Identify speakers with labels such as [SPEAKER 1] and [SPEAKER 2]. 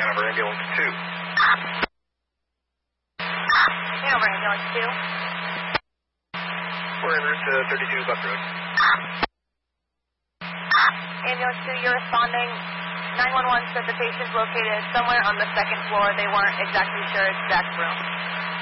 [SPEAKER 1] Hanover, ambulance 2.
[SPEAKER 2] Hanover, ambulance 2.
[SPEAKER 1] We're en route to 32 Buck Road.
[SPEAKER 2] Ambulance 2, you're responding. 911 said the patient's located somewhere on the second floor. They weren't exactly sure exact room.